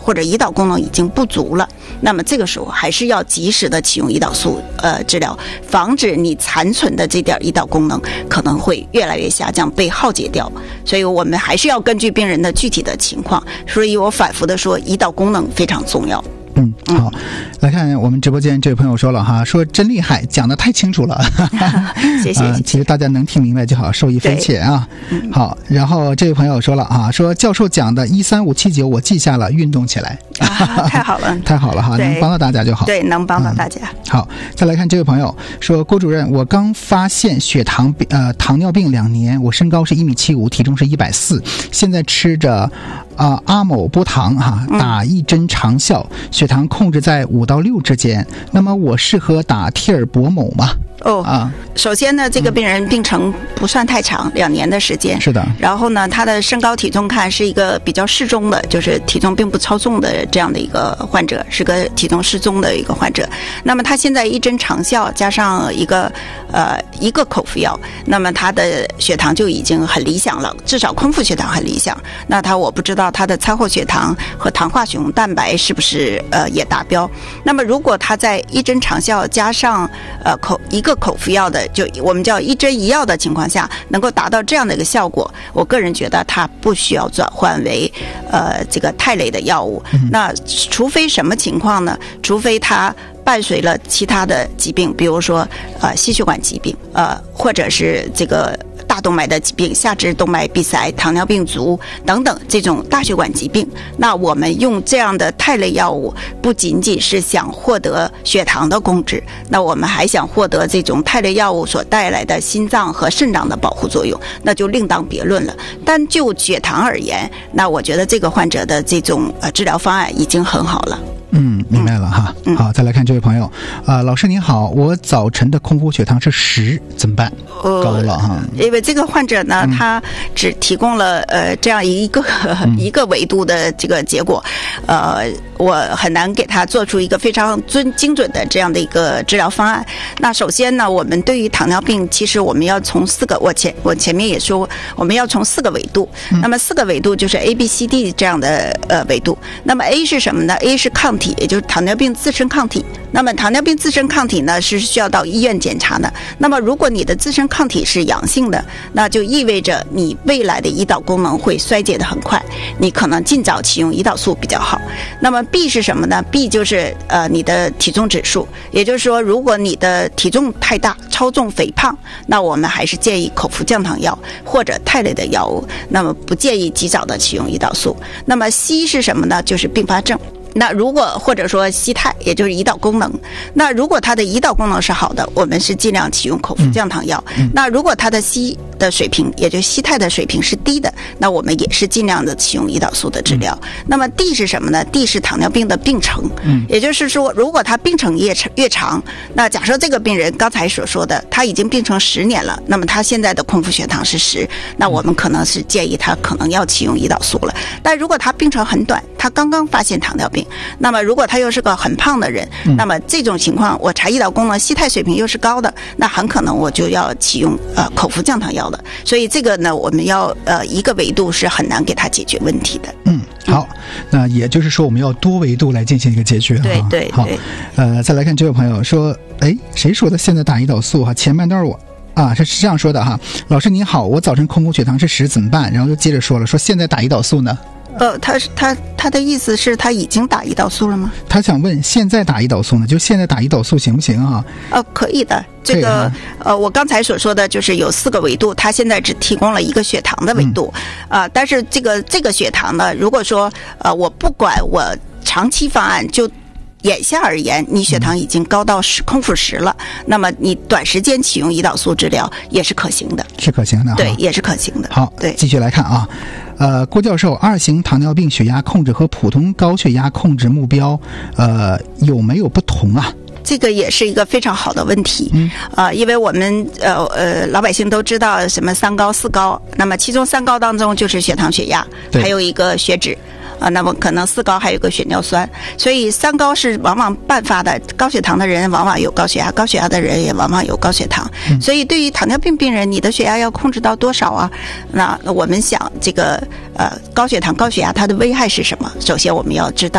或者胰岛功能已经不足了，那么这个时候还是要及时的启用胰岛素治疗，防止你残存的这点胰岛功能可能会越来越下降，被耗竭掉。所以我们还是要根据病人的具体的情况，所以我反复的说胰岛功能非常重要。 好，来看我们直播间这位朋友说了哈，说真厉害，讲得太清楚了。 谢谢。 其实大家能听明白就好，受益匪浅啊。好，然后这位朋友说了啊，说教授讲的13579我记下了，运动起来。 太好了， 太好了哈，能帮到大家就好。 对，能帮到大家。 好，再来看这位朋友说，郭主任，我刚发现糖尿病2年，我身高是1.75米，体重是140，现在吃着阿某波糖打1针长效，血糖控制在5到6之间，那么我适合打替尔博某吗？ 首先呢，这个病人病程不算太长，2年的时间。 是的。然后呢，他的身高体重看是一个比较适中的，就是体重并不超重的这样的一个患者，是个体重适中的一个患者。那么他现在1针长效加上一个口服药，那么他的血糖就已经很理想了，至少空腹血糖很理想。那我不知道他的餐后血糖和糖化血红蛋白是不是也达标。那么如果他在1针长效加上一个口服药的，就我们叫1针1药的情况下，能够达到这样的一个效果，我个人觉得他不需要转换为这个肽类的药物。那除非什么情况呢？除非他伴随了其他的疾病，比如说心血管疾病，或者是这个大动脉的疾病，下肢动脉闭塞、糖尿病足等等这种大血管疾病，那我们用这样的肽类药物，不仅仅是想获得血糖的控制，那我们还想获得这种肽类药物所带来的心脏和肾脏的保护作用，那就另当别论了。但就血糖而言，那我觉得这个患者的这种治疗方案已经很好了。 明白了哈。好，再来看这位朋友，老师您好，我早晨的空腹血糖是10，怎么办？高了哈。 因为这个患者呢，他只提供了这样一个维度的这个结果，我很难给他做出一个非常精准的这样的一个治疗方案。那首先呢，我们对于糖尿病，其实我们要从4个，我前面也说，我们要从4个维度。那么4个维度就是 A、B、C、D 这样的维度。那么 A 是什么呢？ A 是抗体，也就是糖尿病自身抗体。那么糖尿病自身抗体呢，是需要到医院检查的。那么如果你的自身抗体是阳性的，那就意味着你未来的胰岛功能会衰竭得很快，你可能尽早启用胰岛素比较好。那么 B 是什么呢？ B 就是你的体重指数，也就是说，如果你的体重太大、超重、肥胖，那我们还是建议口服降糖药或者肽类的药物，那么不建议及早的启用胰岛素。那么 C 是什么呢？就是并发症。那如果或者说硒肽，也就是胰岛功能，那如果它的胰岛功能是好的，我们是尽量启用口服降糖药。那如果它的硒的水平，也就是硒肽的水平是低的，那我们也是尽量的启用胰岛素的治疗。那么 D 是什么呢？ D 是糖尿病的病程，也就是说，如果他病程越长，那假设这个病人刚才所说的他已经病程10年了，那么他现在的空腹血糖是10，那我们可能是建议他可能要启用胰岛素了。但如果他病程很短，他刚刚发现糖尿病，那么如果他又是个很胖的人，那么这种情况我查胰岛功能，硒肽水平又是高的，那很可能我就要启用口服降糖药的。所以这个呢，我们要一个维度是很难给他解决问题的。 好，那也就是说我们要多维度来进行一个解决。 对。 好，再来看这位朋友说，谁说的现在打胰岛素前半段是这样说的哈，老师您好，我早晨空腹血糖是10，怎么办？然后又接着说了，说现在打胰岛素呢？ 他的意思是他已经打胰岛素了吗？ 他想问现在打胰岛素呢？就现在打胰岛素行不行啊？ 可以的。这个我刚才所说的就是有4个维度，他现在只提供了一个血糖的维度，但是这个血糖呢，如果说我不管我长期方案，就眼下而言，你血糖已经高到空腹10了，那么你短时间启用胰岛素治疗也是可行的。是可行的。对，也是可行的。 好，对，继续来看啊。郭教授，2型糖尿病血压控制和普通高血压控制目标有没有不同啊？ 这个也是一个非常好的问题。因为我们老百姓都知道什么3高4高，那么其中3高当中就是血糖血压，还有一个血脂。那么可能4高还有个血尿酸，所以3高是往往伴发的。高血糖的人往往有高血压，高血压的人也往往有高血糖。所以对于糖尿病病人，你的血压要控制到多少啊？那我们想这个高血糖、高血压它的危害是什么？首先我们要知道。